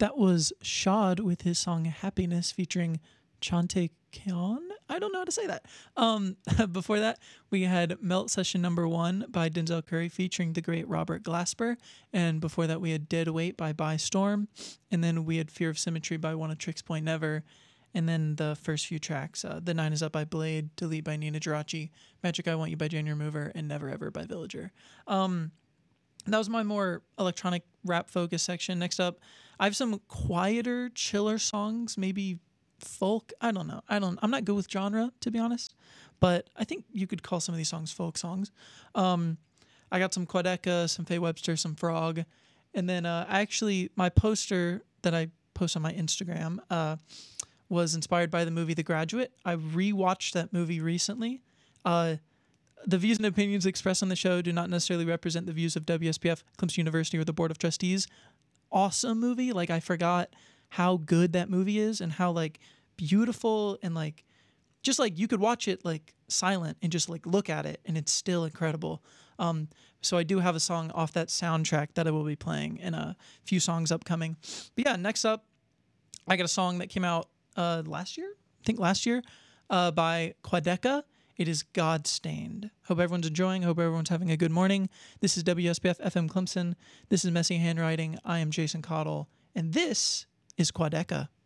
That was Shad with his song Happiness featuring Chante Kyon. I don't know how to say that. Before that, we had Melt Session Number 1 by Denzel Curry featuring the great Robert Glasper. And before that, we had Dead Weight by Storm. And then we had Fear of Symmetry by One of Tricks Point Never. And then the first few tracks, The Nine Is Up by Blade, Delete by Nina Geraci, Magic I Want You by January Mover, and Never Ever by Villager. That was my more electronic rap focus section. Next up, I have some quieter, chiller songs, maybe folk. I don't know. I'm not good with genre, to be honest, but I think you could call some of these songs folk songs. I got some Quadeca, some Faye Webster, some Frog, and then my poster that I post on my Instagram was inspired by the movie The Graduate. I rewatched that movie recently. The views and opinions expressed on the show do not necessarily represent the views of WSPF, Clemson University, or the Board of Trustees. Awesome movie. Like, I forgot how good that movie is and how, like, beautiful and, like, just, like, you could watch it, like, silent and just, like, look at it, and it's still incredible. So I do have a song off that soundtrack that I will be playing and a few songs upcoming. But, yeah, next up, I got a song that came out last year by Quadeca. It is God Stained. Hope everyone's enjoying. Hope everyone's having a good morning. This is WSPF FM Clemson. This is Messy Handwriting. I am Jason Cottle. And this is Quadeca.